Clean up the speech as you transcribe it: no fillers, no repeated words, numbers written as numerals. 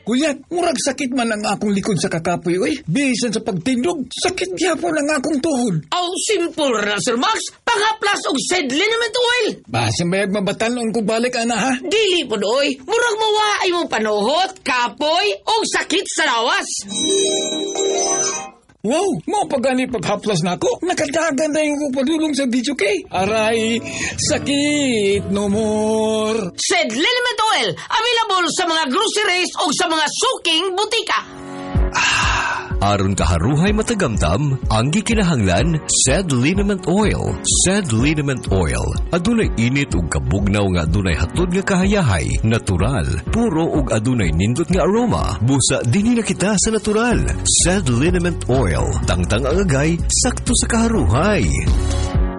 Kuyat, murag sakit man ang akong likod sa kakapoy, oy. Bisan sa pagtindog, sakit gyapon ang akong tuhod. Aw, simple ra, Sir Max. Pangaplas og said liniment oil. Basta bayag mabatalon kung balik, ana, ha? Dili po doy. Murag mawaay mo panuhot, kapoy, o sakit sa lawas. Wow, mo pagani paghaplas na ako. Nakadagan na yung padulong sa video kay. Aray, sakit no more. Said liniment oil. Available sa mga groceries o sa mga suking butika. Aron kaharuhay matagamtam, ang gikinahanglan, Said Liniment Oil. Said Liniment Oil. Adunay init ug kabugnaw nga adunay hatod nga kahayahay, natural, puro ug adunay nindot nga aroma. Busa dinhi na kita sa natural. Said Liniment Oil. Tangtang ang agay, sakto sa kaharuhay.